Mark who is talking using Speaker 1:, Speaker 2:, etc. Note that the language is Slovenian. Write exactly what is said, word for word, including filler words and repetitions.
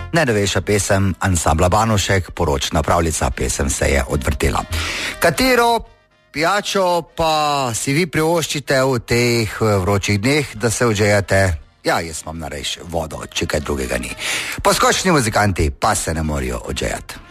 Speaker 1: Najnovejša pesem ansambla Banušek, poročna pravljica, pesem se je odvrtela. Katero pijačo pa si vi privoščite v teh vročih dneh, da se odžejate? Ja, jaz imam narejš vodo, če kaj drugega ni. Poskočni muzikanti pa se ne morajo odžejati.